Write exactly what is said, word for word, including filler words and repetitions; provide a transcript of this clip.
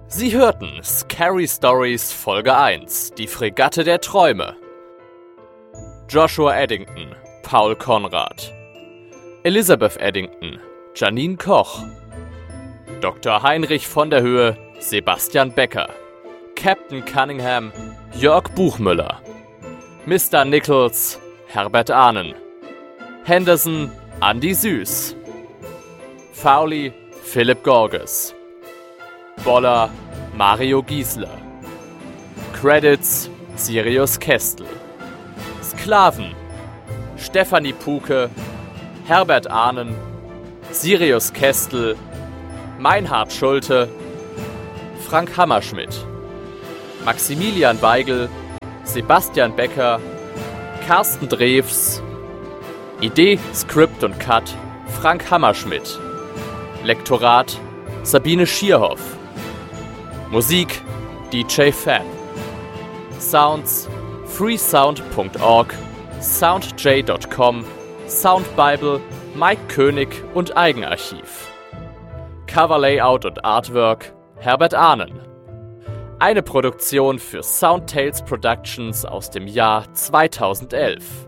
Sie hörten Scary Stories Folge eins, die Fregatte der Träume. Joshua Eddington, Paul Conrad. Elizabeth Eddington, Janine Koch. Doktor Heinrich von der Höhe, Sebastian Becker. Captain Cunningham, Jörg Buchmüller. Mister Nichols, Herbert Ahnen. Henderson, Andy Süß. Fowley, Philipp Gorges. Boller, Mario Giesler. Credits, Sirius Kestel. Sklaven, Stefanie Puke, Herbert Ahnen, Sirius Kestel, Meinhard Schulte, Frank Hammerschmidt, Maximilian Weigel, Sebastian Becker, Carsten Drews. Idee, Skript und Cut, Frank Hammerschmidt. Lektorat, Sabine Schierhoff. Musik, D J Fab. Sounds, freesound punkt org, soundj punkt com, Soundbible, Mike König und Eigenarchiv. Coverlayout und Artwork, Herbert Ahnen. Eine Produktion für Soundtales Productions aus dem Jahr zweitausendelf.